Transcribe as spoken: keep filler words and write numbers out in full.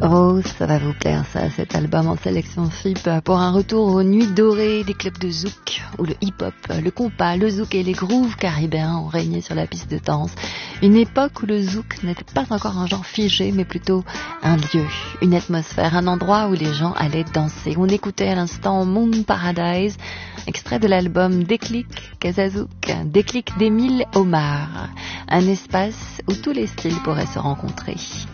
Oh, ça va vous plaire ça, cet album en sélection F I P pour un retour aux nuits dorées des clubs de zouk, où le hip-hop, le compas, le zouk et les grooves caribéens ont régné sur la piste de danse. Une époque où le zouk n'était pas encore un genre figé, mais plutôt un lieu, une atmosphère, un endroit où les gens allaient danser. On écoutait à l'instant Moon Paradise, extrait de l'album Déclic Casazouk, Déclic d'Émile Omar, un espace où tous les styles pourraient se rencontrer.